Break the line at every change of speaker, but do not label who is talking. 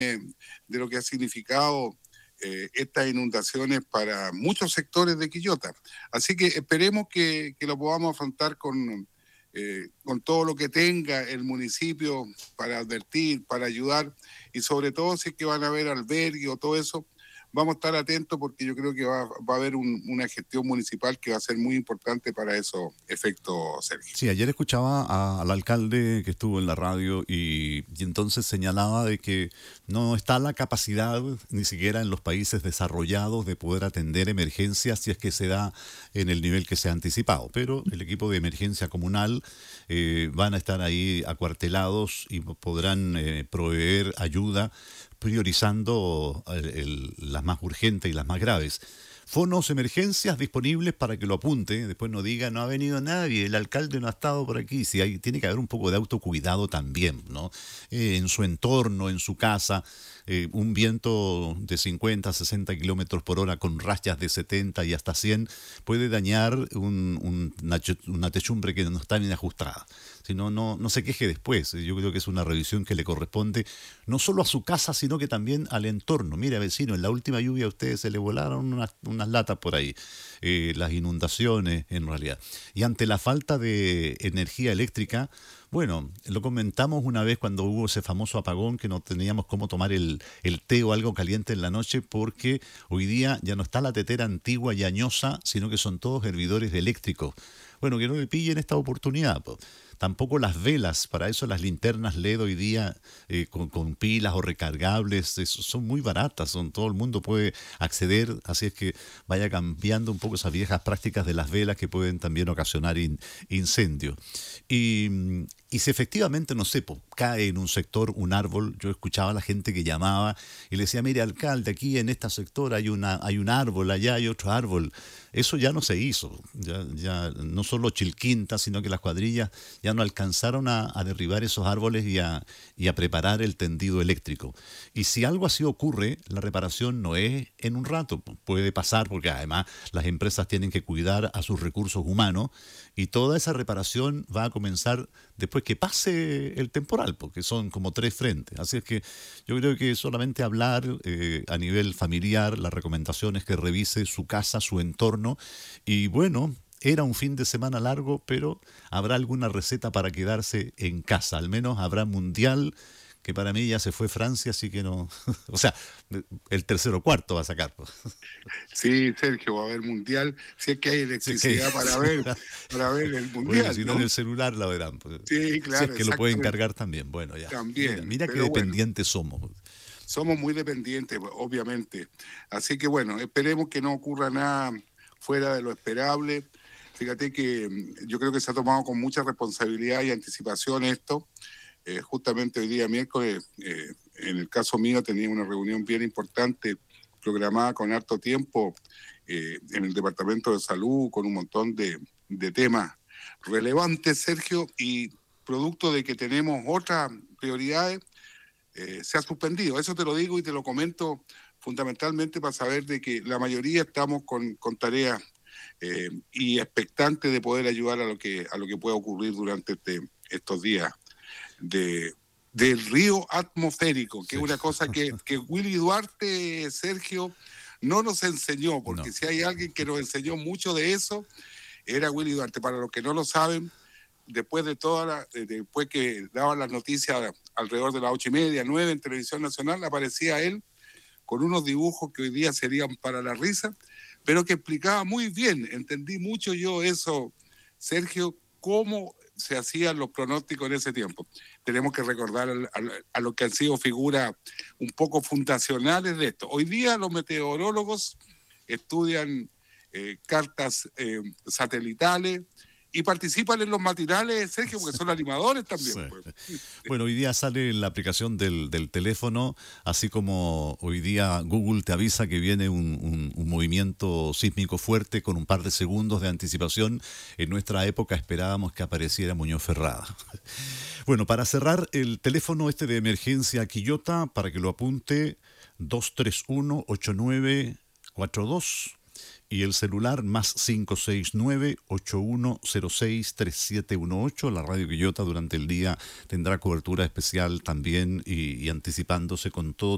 de lo que ha significado estas inundaciones para muchos sectores de Quillota. Así que esperemos que lo podamos afrontar con todo lo que tenga el municipio para advertir, para ayudar, y sobre todo si es que van a haber albergue o todo eso, vamos a estar atentos porque yo creo que va a haber una gestión municipal que va a ser muy importante para esos efectos, Sergio.
Sí, ayer escuchaba al alcalde que estuvo en la radio y entonces señalaba de que no está la capacidad ni siquiera en los países desarrollados de poder atender emergencias si es que se da en el nivel que se ha anticipado. Pero el equipo de emergencia comunal van a estar ahí acuartelados y podrán proveer ayuda priorizando las más urgentes y las más graves. Fonos emergencias disponibles para que lo apunte, después no diga, no ha venido nadie, el alcalde no ha estado por aquí. Sí, tiene que haber un poco de autocuidado también, ¿no? En su entorno, en su casa, un viento de 50, 60 kilómetros por hora con rachas de 70 y hasta 100 puede dañar una techumbre que no está bien ajustada. Si no, no se queje después. Yo creo que es una revisión que le corresponde no solo a su casa, sino que también al entorno. Mire, vecino, en la última lluvia a ustedes se le volaron unas latas por ahí. Las inundaciones, en realidad. Y ante la falta de energía eléctrica, bueno, lo comentamos una vez cuando hubo ese famoso apagón que no teníamos cómo tomar el té o algo caliente en la noche porque hoy día ya no está la tetera antigua y añosa, sino que son todos hervidores eléctricos. Bueno, que no le pillen esta oportunidad, po. Tampoco las velas, para eso las linternas LED hoy día con pilas o recargables son muy baratas, todo el mundo puede acceder, así es que vaya cambiando un poco esas viejas prácticas de las velas que pueden también ocasionar incendios. Y si efectivamente, no sé, cae en un sector un árbol, yo escuchaba a la gente que llamaba y le decía, mire alcalde, aquí en este sector hay un árbol, allá hay otro árbol. Eso ya no se hizo, ya no solo Chilquinta, sino que las cuadrillas ya no alcanzaron a derribar esos árboles y a preparar el tendido eléctrico. Y si algo así ocurre, la reparación no es en un rato, puede pasar porque además las empresas tienen que cuidar a sus recursos humanos y toda esa reparación va a comenzar después que pase el temporal, porque son como 3 frentes. Así es que yo creo que solamente hablar a nivel familiar, la recomendación es que revise su casa, su entorno, y bueno, era un fin de semana largo, pero habrá alguna receta para quedarse en casa, al menos habrá mundial, que para mí ya se fue Francia, así que no, o sea, el tercero o cuarto va a sacar.
Sí, Sergio, va a haber mundial, si es que hay
Sí, que...
electricidad para ver el
Bueno,
mundial,
si no
¿no?
en el celular la verán. Pues.
Sí,
Si es
claro,
que lo pueden
exactamente.
cargar también. Bueno, ya. Mira,
También,
mira qué
pero bueno,
dependientes somos.
somos muy dependientes, obviamente. Así que bueno, esperemos que no ocurra nada fuera de lo esperable. Fíjate que yo creo que se ha tomado con mucha responsabilidad y anticipación esto. Justamente hoy día miércoles, en el caso mío, tenía una reunión bien importante programada con harto tiempo en el Departamento de Salud, con un montón de temas relevantes, Sergio, y producto de que tenemos otras prioridades, se ha suspendido. Eso te lo digo y te lo comento fundamentalmente para saber de que la mayoría estamos con tareas y expectantes de poder ayudar a lo que pueda ocurrir durante estos días del río atmosférico, que
Sí.
es una cosa que Willy Duarte, Sergio, no nos enseñó, porque
No.
si hay alguien que nos enseñó mucho de eso, era Willy Duarte. Para los que no lo saben, después después que daban las noticias alrededor de las 8:30, 9 en Televisión Nacional, aparecía él con unos dibujos que hoy día serían para la risa, pero que explicaba muy bien. Entendí mucho yo eso, Sergio, cómo se hacían los pronósticos en ese tiempo. Tenemos que recordar a lo que han sido figuras un poco fundacionales de esto. Hoy día los meteorólogos estudian cartas satelitales y participan en los matinales, Sergio, porque son animadores también.
Sí.
Pues.
Bueno, hoy día sale la aplicación del teléfono, así como hoy día Google te avisa que viene un movimiento sísmico fuerte con un par de segundos de anticipación. En nuestra época esperábamos que apareciera Muñoz Ferrada. Bueno, para cerrar, el teléfono de emergencia Quillota, para que lo apunte, 231-8942. Y el celular más 569-8106-3718. La radio Quillota durante el día tendrá cobertura especial también y anticipándose con todo